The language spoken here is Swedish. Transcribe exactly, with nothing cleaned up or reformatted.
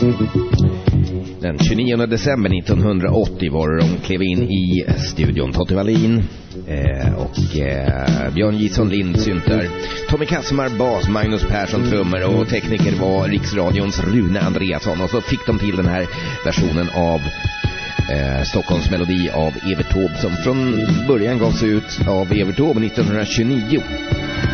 Den tjugonionde december nittonhundraåttio var de klev in i studion. Totte Wallin eh, och eh, Björn Gison Lind syntar, Tommy Kassemar bas, Magnus Persson trummor och tekniker var Riksradions Rune Andreasson. Och så fick de till den här versionen av eh, Stockholms melodi av Evert Taube, som från början gavs ut av Evert Taube nittonhundratjugonio.